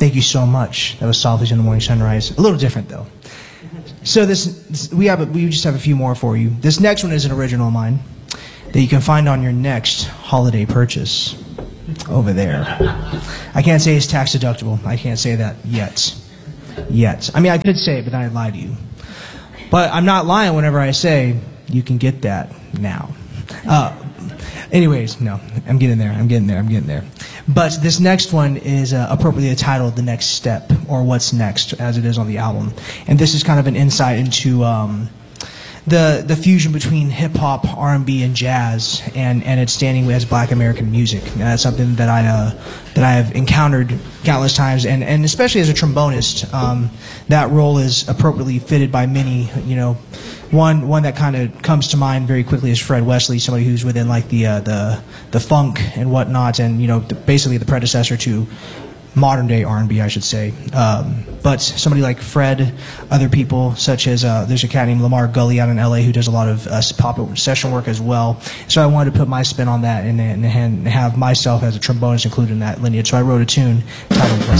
Thank you so much. That was Softly in the Morning Sunrise. A little different though. So we just have a few more for you. This next one is an original of mine that you can find on your next holiday purchase over there. I can't say it's tax deductible. I can't say that yet. I mean, I could say it, but then I'd lie to you. But I'm not lying whenever I say you can get that now. Anyways, no, I'm getting there. But this next one is appropriately titled The Next Step, or What's Next, as it is on the album. And this is kind of an insight into the fusion between hip-hop, R&B, and jazz, and its standing as Black American music. That's something that I have encountered countless times, and especially as a trombonist, that role is appropriately fitted by many. You know, one that kind of comes to mind very quickly is Fred Wesley, somebody who's within like the funk and whatnot, and you know, basically the predecessor to modern day R&B, I should say. But somebody like Fred, other people such as there's a cat named Lamar Gully out in LA who does a lot of pop session work as well. So I wanted to put my spin on that and have myself as a trombonist included in that lineage. So I wrote a tune titled